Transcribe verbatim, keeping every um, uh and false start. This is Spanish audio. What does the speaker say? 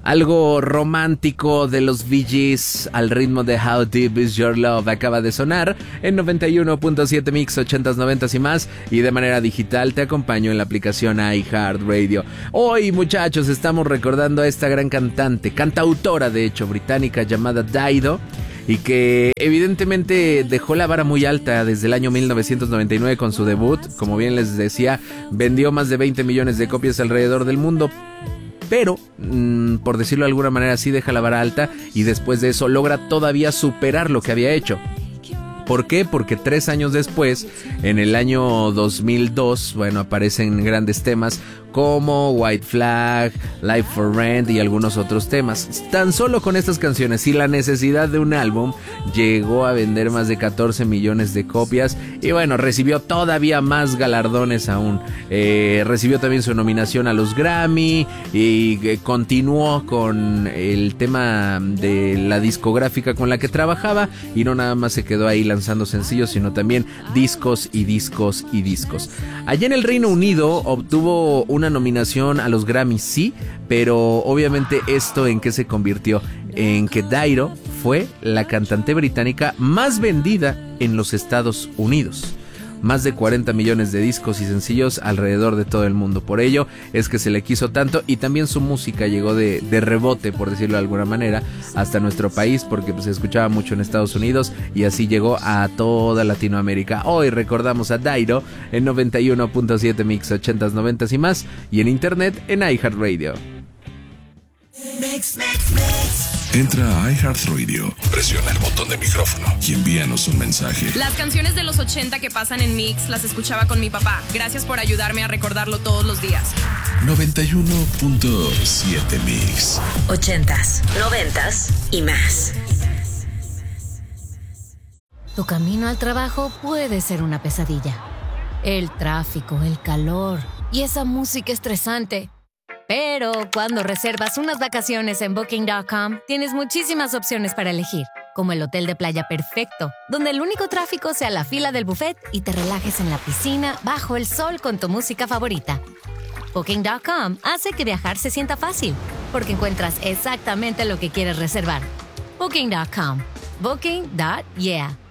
Algo romántico de los Bee Gees al ritmo de How Deep Is Your Love acaba de sonar en noventa y uno punto siete Mix, ochentas, noventas y más, y de manera digital te acompaño en la aplicación iHeartRadio. Hoy, muchachos, estamos recordando a esta gran cantante, cantautora de hecho, británica llamada Dido, y que evidentemente dejó la vara muy alta desde el año mil novecientos noventa y nueve con su debut. Como bien les decía, vendió más de veinte millones de copias alrededor del mundo. Pero, mmm, por decirlo de alguna manera, sí deja la vara alta y después de eso logra todavía superar lo que había hecho. ¿Por qué? Porque tres años después, en el año dos mil dos, bueno, aparecen grandes temas como White Flag, Life for Rent y algunos otros temas. Tan solo con estas canciones y la necesidad de un álbum, llegó a vender más de catorce millones de copias y bueno, recibió todavía más galardones aún. Eh, recibió también su nominación a los Grammy y eh, continuó con el tema de la discográfica con la que trabajaba y no nada más se quedó ahí lanzando sencillos, sino también discos y discos y discos. Allá en el Reino Unido obtuvo una nominación a los Grammys, sí, pero obviamente esto en qué se convirtió, en que Dido fue la cantante británica más vendida en los Estados Unidos. Más de cuarenta millones de discos y sencillos alrededor de todo el mundo. Por ello es que se le quiso tanto y también su música llegó de, de rebote, por decirlo de alguna manera, hasta nuestro país, porque pues, se escuchaba mucho en Estados Unidos y así llegó a toda Latinoamérica. Hoy recordamos a Dido en noventa y uno punto siete Mix, ochentas, noventas y más, y en internet en iHeartRadio. Mix, mix, mix. Entra a iHeartRadio, presiona el botón de micrófono y envíanos un mensaje. Las canciones de los ochenta que pasan en Mix las escuchaba con mi papá. Gracias por ayudarme a recordarlo todos los días. noventa y uno punto siete Mix. Ochentas, noventas y más. Tu camino al trabajo puede ser una pesadilla. El tráfico, el calor y esa música estresante. Pero cuando reservas unas vacaciones en Booking punto com, tienes muchísimas opciones para elegir, como el hotel de playa perfecto, donde el único tráfico sea la fila del buffet y te relajes en la piscina bajo el sol con tu música favorita. Booking punto com hace que viajar se sienta fácil, porque encuentras exactamente lo que quieres reservar. Booking punto com. Booking punto yeah.